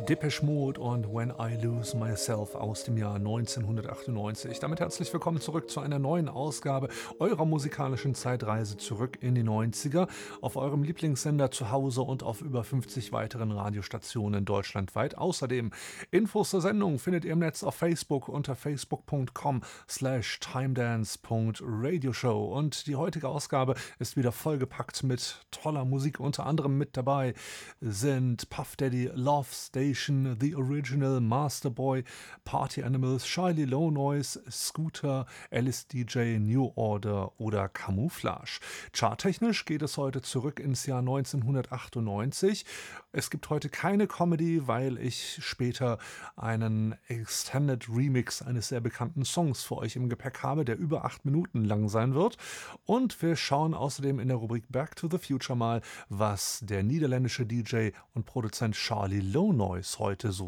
Depeche Mode und When I Lose Myself aus dem Jahr 1998. Damit herzlich willkommen zurück zu einer neuen Ausgabe eurer musikalischen Zeitreise zurück in die 90er auf eurem Lieblingssender zu Hause und auf über 50 weiteren Radiostationen deutschlandweit. Außerdem Infos zur Sendung findet ihr im Netz auf Facebook unter facebook.com/timedance.radioshow. Und die heutige Ausgabe ist wieder vollgepackt mit toller Musik. Unter anderem mit dabei sind Puff Daddy, Love Station, The Original, Master Boy, Party Animals, Charlie Low Noise, Scooter, LSDJ, New Order oder Camouflage. Charttechnisch geht es heute zurück ins Jahr 1998. Es gibt heute keine Comedy, weil ich später einen Extended Remix eines sehr bekannten Songs für euch im Gepäck habe, der über 8 Minuten lang sein wird. Und wir schauen außerdem in der Rubrik Back to the Future mal, was der niederländische DJ und Produzent Charlie Low Noise heute so